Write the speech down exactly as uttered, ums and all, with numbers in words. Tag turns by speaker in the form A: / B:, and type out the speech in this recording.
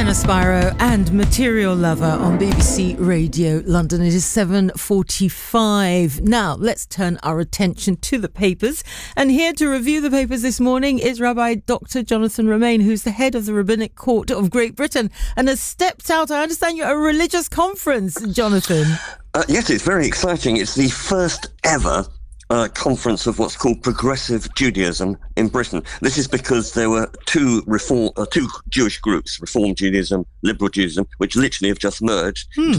A: Susanna Spiro and Material Lover on B B C Radio London. It is seven forty-five. Now, let's turn our attention to the papers. And here to review the papers this morning is Rabbi Doctor Jonathan Romain, who's the head of the Rabbinic Court of Great Britain and has stepped out. I understand you're at a religious conference, Jonathan.
B: Uh, yes, it's very exciting. It's the first ever Uh, conference of what's called Progressive Judaism in Britain. This is because there were two reform, uh, two Jewish groups, Reform Judaism, Liberal Judaism, which literally have just merged. Hmm.